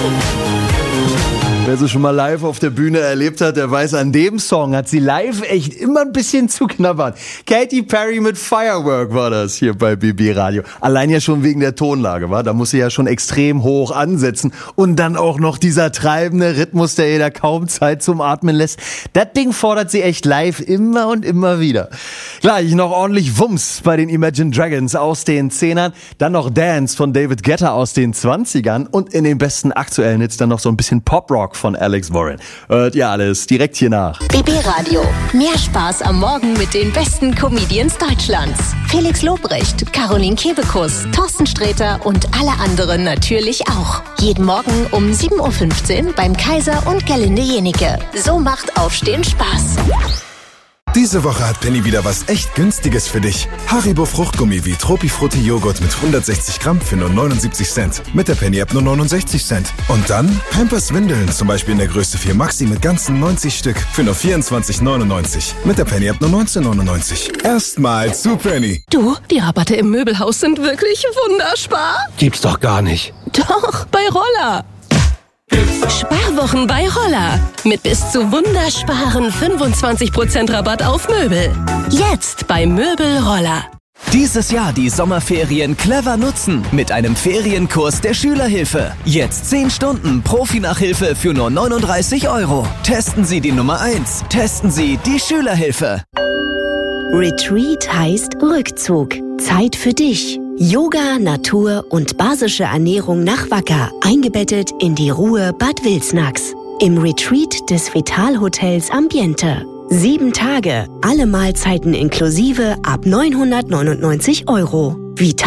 Wer sie schon mal live auf der Bühne erlebt hat, der weiß, an dem Song hat sie live echt immer ein bisschen zu knabbern. Katy Perry mit Firework war das hier bei BB Radio. Allein ja schon wegen der Tonlage, war. Da muss sie ja schon extrem hoch ansetzen. Und dann auch noch dieser treibende Rhythmus, der ihr da kaum Zeit zum Atmen lässt. Das Ding fordert sie echt live immer und immer wieder. Gleich noch ordentlich Wumms bei den Imagine Dragons aus den 10ern. Dann noch Dance von David Guetta aus den 20ern. Und in den besten aktuellen Hits dann noch so ein bisschen Pop-Rock von Alex Warren. Hört ihr alles direkt hier nach. BB Radio. Mehr Spaß am Morgen mit den besten Comedians Deutschlands. Felix Lobrecht, Caroline Kebekus, Thorsten Sträter und alle anderen natürlich auch. Jeden Morgen um 7.15 Uhr beim Kaiser und Gerlinde Jenike. So macht Aufstehen Spaß. Diese Woche hat Penny wieder was echt Günstiges für dich. Haribo Fruchtgummi wie Tropifrutti Joghurt mit 160 Gramm für nur 79 Cent. Mit der Penny-App nur 69 Cent. Und dann Pampers Windeln, zum Beispiel in der Größe 4 Maxi mit ganzen 90 Stück für nur 24,99. Mit der Penny-App nur 19,99. Erstmal zu Penny. Du, die Rabatte im Möbelhaus sind wirklich wunderspar. Gibt's doch gar nicht. Doch, bei Roller. Sparwochen bei Roller. Mit bis zu wundersparen 25% Rabatt auf Möbel. Jetzt bei Möbel Roller. Dieses Jahr die Sommerferien clever nutzen mit einem Ferienkurs der Schülerhilfe. Jetzt 10 Stunden Profi-Nachhilfe für nur 39 €. Testen Sie die Nummer 1. Testen Sie die Schülerhilfe. Retreat heißt Rückzug. Zeit für dich. Yoga, Natur und basische Ernährung nach Wacker, eingebettet in die Ruhe Bad Wilsnax. Im Retreat des Vital-Hotels Ambiente. 7 Tage, alle Mahlzeiten inklusive ab 999 €.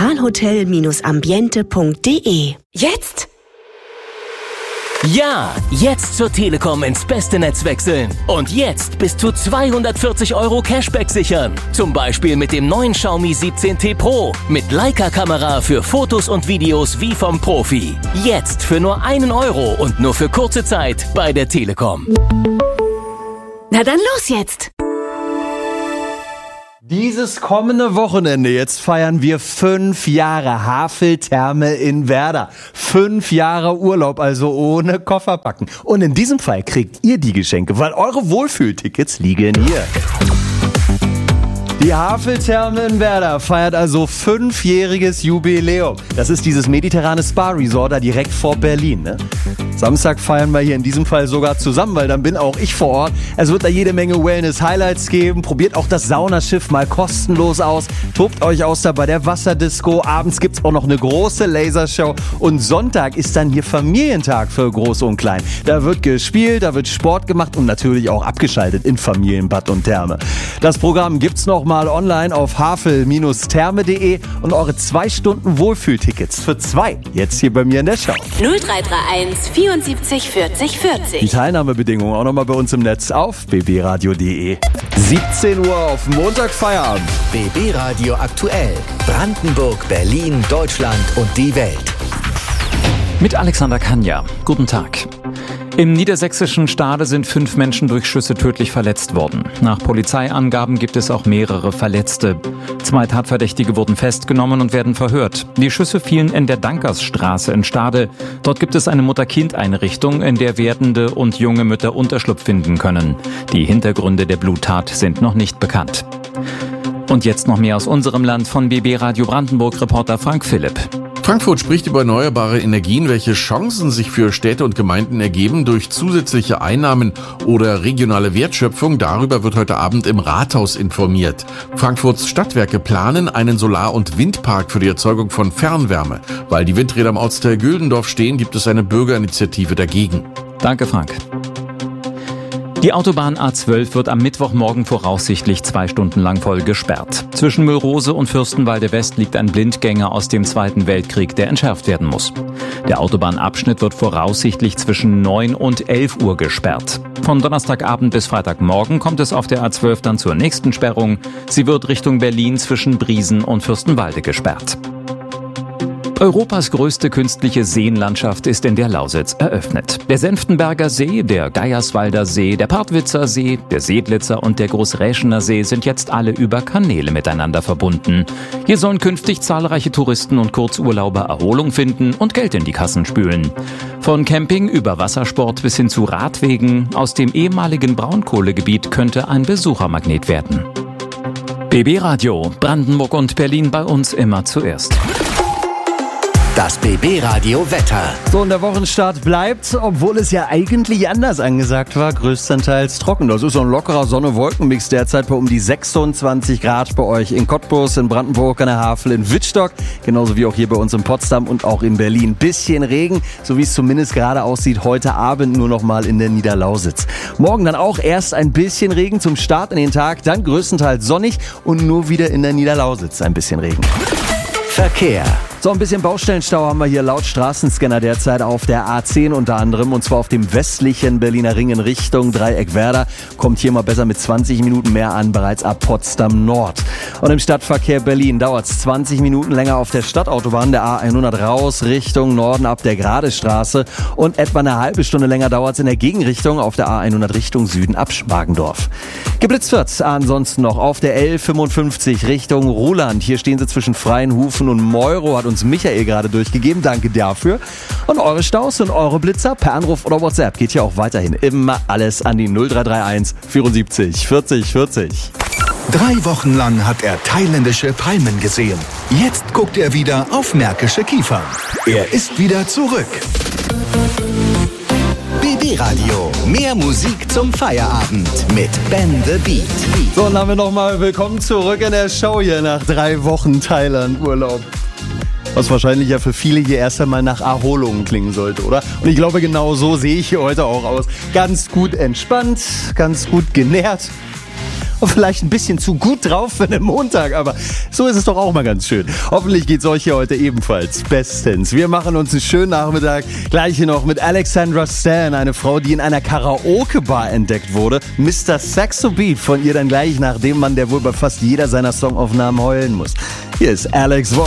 vitalhotel-ambiente.de. Jetzt? Ja, jetzt zur Telekom ins beste Netz wechseln. Und jetzt bis zu 240 € Cashback sichern. Zum Beispiel mit dem neuen Xiaomi 17T Pro. Mit Leica-Kamera für Fotos und Videos wie vom Profi. Jetzt für nur 1 € und nur für kurze Zeit bei der Telekom. Na dann los jetzt! Dieses kommende Wochenende, jetzt feiern wir 5 Jahre Havel-Therme in Werder. 5 Jahre Urlaub, also ohne Koffer packen. Und in diesem Fall kriegt ihr die Geschenke, weil eure Wohlfühltickets liegen hier. Die Havel-Therme in Werder feiert also 5-jähriges Jubiläum. Das ist dieses mediterrane Spa-Resort da direkt vor Berlin, ne? Samstag feiern wir hier in diesem Fall sogar zusammen, weil dann bin auch ich vor Ort. Es wird da jede Menge Wellness-Highlights geben. Probiert auch das Saunaschiff mal kostenlos aus. Tobt euch aus da bei der Wasserdisco. Abends gibt's auch noch eine große Lasershow. Und Sonntag ist dann hier Familientag für Groß und Klein. Da wird gespielt, da wird Sport gemacht und natürlich auch abgeschaltet in Familienbad und Therme. Das Programm gibt's noch mal online auf havel-therme.de und eure 2 Stunden Wohlfühltickets für 2 jetzt hier bei mir in der Show. 0331 74 40 40. Die Teilnahmebedingungen auch nochmal bei uns im Netz auf bbradio.de. 17 Uhr auf Montag Feierabend. BB Radio aktuell. Brandenburg, Berlin, Deutschland und die Welt. Mit Alexander Kanja. Guten Tag. Im niedersächsischen Stade sind 5 Menschen durch Schüsse tödlich verletzt worden. Nach Polizeiangaben gibt es auch mehrere Verletzte. 2 Tatverdächtige wurden festgenommen und werden verhört. Die Schüsse fielen in der Dankersstraße in Stade. Dort gibt es eine Mutter-Kind-Einrichtung, in der werdende und junge Mütter Unterschlupf finden können. Die Hintergründe der Bluttat sind noch nicht bekannt. Und jetzt noch mehr aus unserem Land von BB Radio Brandenburg-Reporter Frank Philipp. Frankfurt spricht über erneuerbare Energien, welche Chancen sich für Städte und Gemeinden ergeben durch zusätzliche Einnahmen oder regionale Wertschöpfung. Darüber wird heute Abend im Rathaus informiert. Frankfurts Stadtwerke planen einen Solar- und Windpark für die Erzeugung von Fernwärme. Weil die Windräder am Ortsteil Güldendorf stehen, gibt es eine Bürgerinitiative dagegen. Danke, Frank. Die Autobahn A12 wird am Mittwochmorgen voraussichtlich 2 Stunden lang voll gesperrt. Zwischen Müllrose und Fürstenwalde West liegt ein Blindgänger aus dem Zweiten Weltkrieg, der entschärft werden muss. Der Autobahnabschnitt wird voraussichtlich zwischen 9 und 11 Uhr gesperrt. Von Donnerstagabend bis Freitagmorgen kommt es auf der A12 dann zur nächsten Sperrung. Sie wird Richtung Berlin zwischen Briesen und Fürstenwalde gesperrt. Europas größte künstliche Seenlandschaft ist in der Lausitz eröffnet. Der Senftenberger See, der Geierswalder See, der Partwitzer See, der Seedlitzer und der Großräschener See sind jetzt alle über Kanäle miteinander verbunden. Hier sollen künftig zahlreiche Touristen und Kurzurlauber Erholung finden und Geld in die Kassen spülen. Von Camping über Wassersport bis hin zu Radwegen aus dem ehemaligen Braunkohlegebiet könnte ein Besuchermagnet werden. BB Radio, Brandenburg und Berlin bei uns immer zuerst. Das BB Radio Wetter. So, und der Wochenstart bleibt, obwohl es ja eigentlich anders angesagt war, größtenteils trocken. Das ist so ein lockerer Sonne-Wolken-Mix derzeit bei um die 26 Grad bei euch in Cottbus, in Brandenburg, an der Havel, in Wittstock. Genauso wie auch hier bei uns in Potsdam und auch in Berlin. Bisschen Regen, so wie es zumindest gerade aussieht, heute Abend nur noch mal in der Niederlausitz. Morgen dann auch erst ein bisschen Regen zum Start in den Tag, dann größtenteils sonnig und nur wieder in der Niederlausitz ein bisschen Regen. Verkehr. So, ein bisschen Baustellenstau haben wir hier laut Straßenscanner derzeit auf der A10 unter anderem, und zwar auf dem westlichen Berliner Ring in Richtung Dreieck-Werder. Kommt hier mal besser mit 20 Minuten mehr an, bereits ab Potsdam Nord. Und im Stadtverkehr Berlin dauert es 20 Minuten länger auf der Stadtautobahn der A100 raus Richtung Norden ab der Gradestraße und etwa eine halbe Stunde länger dauert es in der Gegenrichtung auf der A100 Richtung Süden ab Schmargendorf. Geblitzt wird's ansonsten noch auf der L55 Richtung Ruhland. Hier stehen sie zwischen Freienhufen und Meuro, hat uns Michael gerade durchgegeben. Danke dafür. Und eure Staus und eure Blitzer per Anruf oder WhatsApp geht ja auch weiterhin immer alles an die 0331 74 40 40. 3 Wochen lang hat er thailändische Palmen gesehen. Jetzt guckt er wieder auf märkische Kiefern. Er ist wieder zurück. BB Radio. Mehr Musik zum Feierabend mit Ben the Beat. So, und dann haben wir nochmal willkommen zurück in der Show hier nach 3 Wochen Thailand-Urlaub. Was wahrscheinlich ja für viele hier erst einmal nach Erholung klingen sollte, oder? Und ich glaube, genau so sehe ich hier heute auch aus. Ganz gut entspannt, ganz gut genährt. Und vielleicht ein bisschen zu gut drauf für einen Montag, aber so ist es doch auch mal ganz schön. Hoffentlich geht's euch hier heute ebenfalls bestens. Wir machen uns einen schönen Nachmittag. Gleich hier noch mit Alexandra Stan, eine Frau, die in einer Karaoke-Bar entdeckt wurde. Mr. Saxo Beat von ihr dann gleich nach dem Mann, der wohl bei fast jeder seiner Songaufnahmen heulen muss. Hier ist Alex Voss.